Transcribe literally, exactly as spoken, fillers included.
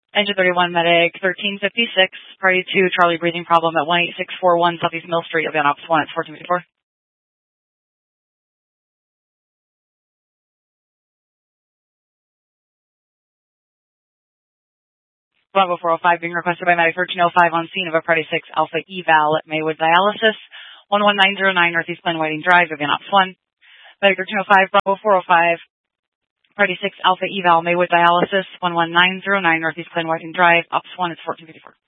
Engine thirty-one, medic thirteen fifty-six, party two, Charlie breathing problem at one eight six four one Southeast Mill Street, Van Ops one, it's fourteen fifty-four. Bravo four oh five being requested by medic thirteen oh five on scene of a party six, Alpha Eval at Maywood Dialysis, one one nine zero nine Northeast Glen Whiting Drive, Van Ops one. Medic thirteen oh five, Bravo four oh five, party six, Alpha Eval, Maywood Dialysis, one one nine zero nine Northeast Glen Whiting Drive, Ops one, it's fourteen fifty-four.